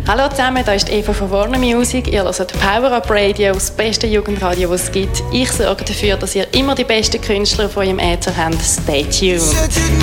Hallo zusammen, da ist Eva von Warner Music. Ihr hört Power Up Radio, das beste Jugendradio, das es gibt. Ich sorge dafür, dass ihr immer die besten Künstler von eurem Äther habt. Stay tuned.